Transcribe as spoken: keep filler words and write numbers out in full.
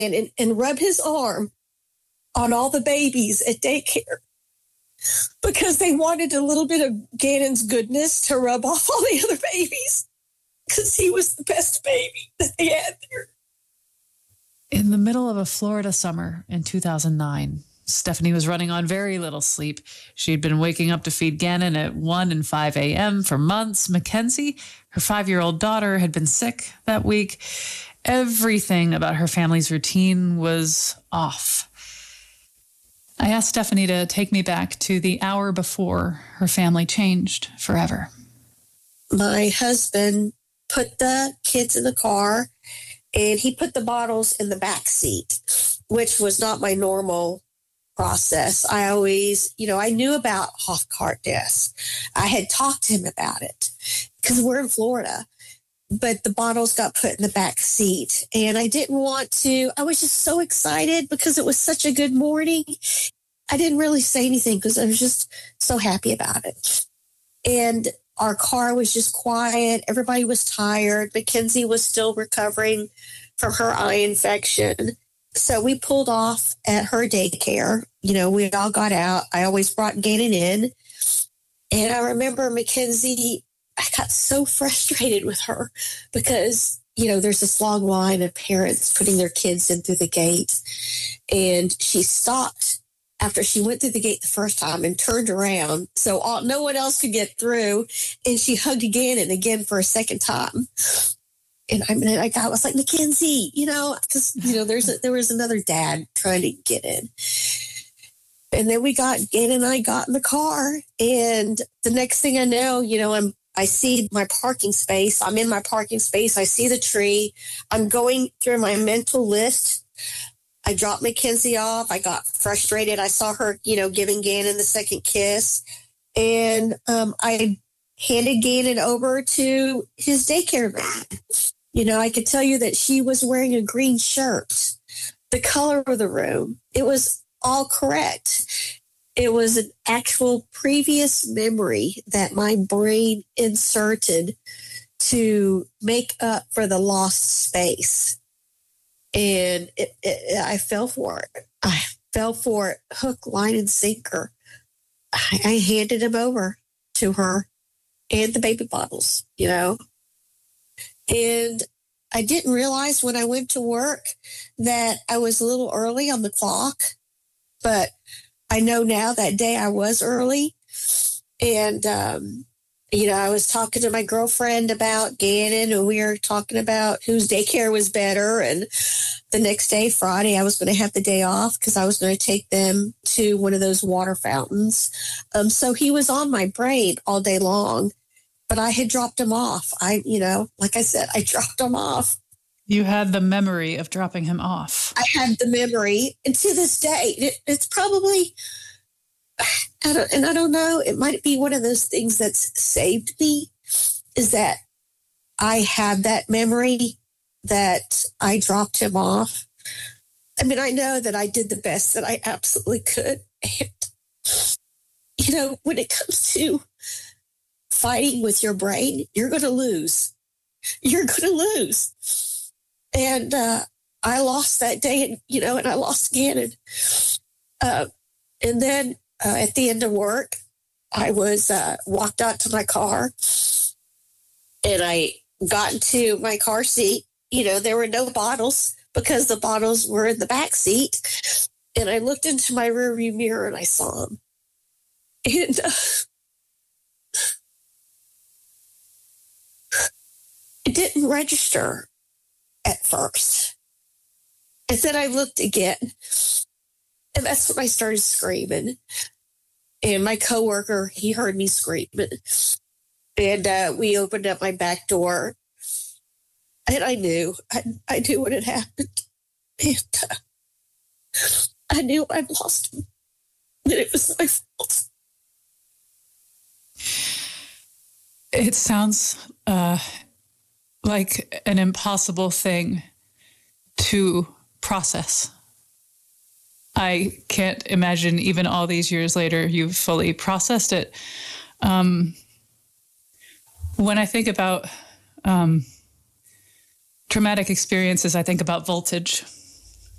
and, and rub his arm on all the babies at daycare because they wanted a little bit of Gannon's goodness to rub off all the other babies because he was the best baby that they had there. In the middle of a Florida summer in two thousand nine, Stephanie was running on very little sleep. She'd been waking up to feed Gannon at one and five a.m. for months. Mackenzie, her five-year-old daughter, had been sick that week. Everything about her family's routine was off. I asked Stephanie to take me back to the hour before her family changed forever. My husband put the kids in the car, and he put the bottles in the back seat, which was not my normal process. I always, you know, I knew about Hoff-Cart deaths. I had talked to him about it because we're in Florida, but the bottles got put in the back seat, and I didn't want to. I was just so excited because it was such a good morning. I didn't really say anything because I was just so happy about it. And our car was just quiet. Everybody was tired. Mackenzie was still recovering from her eye infection. So we pulled off at her daycare. You know, we all got out. I always brought Gannon in. And I remember Mackenzie, I got so frustrated with her because, you know, there's this long line of parents putting their kids in through the gate. And she stopped after she went through the gate the first time and turned around so all, no one else could get through. And she hugged Gannon again for a second time. And I mean, I, I was like, Mackenzie, you know, because, you know, there's a, there was another dad trying to get in. And then we got, Gannon and I got in the car. And the next thing I know, you know, I'm, I see my parking space. I'm in my parking space. I see the tree. I'm going through my mental list. I dropped Mackenzie off. I got frustrated. I saw her, you know, giving Gannon the second kiss. And um, I handed Gannon over to his daycare man. You know, I could tell you that she was wearing a green shirt. The color of the room, it was all correct. It was an actual previous memory that my brain inserted to make up for the lost space. And it, it, I fell for it. I fell for it, hook, line, and sinker. I, I handed him over to her and the baby bottles, you know. And I didn't realize when I went to work that I was a little early on the clock. But I know now that day I was early. And, um, you know, I was talking to my girlfriend about Gannon, and we were talking about whose daycare was better. And the next day, Friday, I was going to have the day off because I was going to take them to one of those water fountains. Um, so he was on my brain all day long, but I had dropped him off. I, you know, like I said, I dropped him off. You had the memory of dropping him off. I had the memory. And to this day, it, it's probably... I don't, and I don't know, it might be one of those things that's saved me, is that I have that memory that I dropped him off. I mean, I know that I did the best that I absolutely could. And, you know, when it comes to fighting with your brain, you're going to lose. You're going to lose. And uh, I lost that day, and, you know, and I lost Gannon. Uh, and then Uh, at the end of work, I was uh, walked out to my car, and I got into my car seat. You know, there were no bottles because the bottles were in the back seat. And I looked into my rearview mirror and I saw them. And uh, it didn't register at first. And then I looked again. And that's when I started screaming. And my coworker, he heard me screaming. And uh, we opened up my back door. And I knew. I, I knew what had happened. And uh, I knew I'd lost him. And it was my fault. It sounds uh, like an impossible thing to process. I can't imagine even all these years later you've fully processed it. Um, when I think about um, traumatic experiences, I think about voltage.